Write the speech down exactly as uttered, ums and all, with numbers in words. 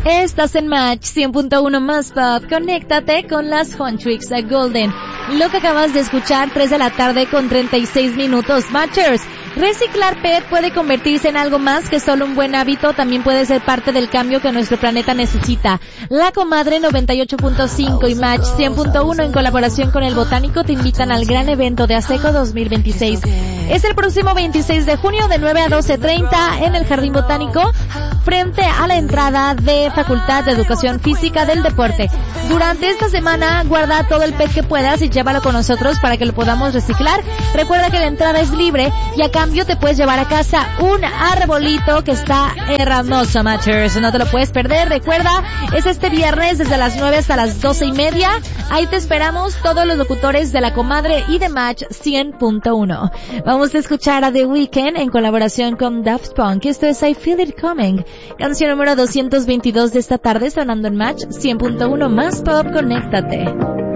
Estás en Match cien punto uno más Pop. Conéctate con las Huntrix Golden. Lo que acabas de escuchar, tres de la tarde con treinta y seis minutos. Matchers, reciclar P E T puede convertirse en algo más que solo un buen hábito, también puede ser parte del cambio que nuestro planeta necesita. La Comadre noventa y ocho punto cinco y Match cien punto uno en colaboración con El Botánico te invitan al gran evento de ASECO dos mil veintiséis. Es el próximo veintiséis de junio de nueve a doce treinta en el Jardín Botánico, frente a la entrada de Facultad de Educación Física del Deporte. Durante esta semana, guarda todo el P E T que puedas y llévalo con nosotros para que lo podamos reciclar. Recuerda que la entrada es libre y a cambio te puedes llevar a casa un arbolito que está hermoso, Matchers. No te lo puedes perder. Recuerda, es este viernes desde las nueve hasta las doce y media. Ahí te esperamos, todos los locutores de La Comadre y de Match cien punto uno. Vamos a escuchar a The Weeknd en colaboración con Daft Punk. Esto es I Feel It Coming. Canción número doscientos veintidós de esta tarde sonando en Match cien punto uno más Pop. Conéctate.